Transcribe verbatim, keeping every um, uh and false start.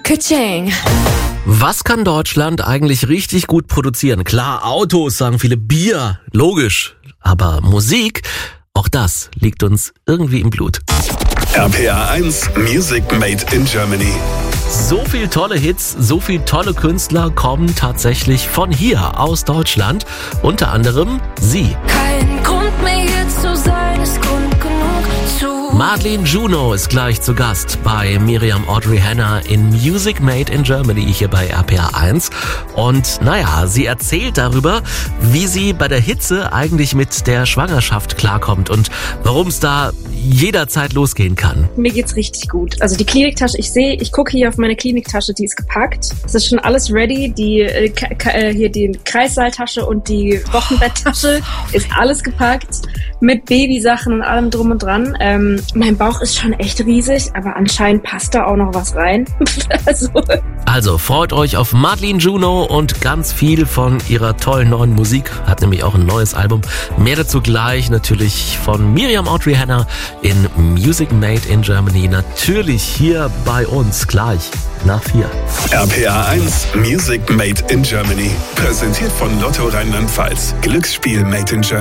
Ka-ching. Was kann Deutschland eigentlich richtig gut produzieren? Klar, Autos, sagen viele, Bier, logisch. Aber Musik, auch das liegt uns irgendwie im Blut. R P R eins Music Made in Germany. So viel tolle Hits, so viel tolle Künstler kommen tatsächlich von hier, aus Deutschland. Unter anderem sie. Kein Grund mehr hier zu sein, ist Grund genug zu... Madeleine Juno ist gleich zu Gast bei Miriam Audrey Hannah in Music Made in Germany hier bei R P R eins. Und naja, sie erzählt darüber, wie sie bei der Hitze eigentlich mit der Schwangerschaft klarkommt und warum es da jederzeit losgehen kann. Mir geht's richtig gut. Also die Kliniktasche, ich sehe, ich gucke hier auf meine Kliniktasche, die ist gepackt. Es ist schon alles ready. Die äh, k- äh, hier die Kreissaaltasche und die Wochenbetttasche ist alles gepackt mit Babysachen und allem drum und dran. Ähm, mein Bauch ist schon echt riesig, aber anscheinend passt da auch noch was rein. also. also freut euch auf Madeleine Juno und ganz viel von ihrer tollen neuen Musik. Hat nämlich auch ein neues Album. Mehr dazu gleich natürlich von Miriam Audrey Hannah in Music Made in Germany. Natürlich hier bei uns gleich nach vier. R P R eins Music Made in Germany. Präsentiert von Lotto Rheinland-Pfalz. Glücksspiel Made in Germany.